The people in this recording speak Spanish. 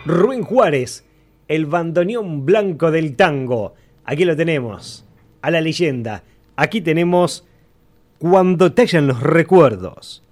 Rubén Juárez, el bandoneón blanco del tango. Aquí lo tenemos, a la leyenda. Aquí tenemos Cuando te hallan los recuerdos.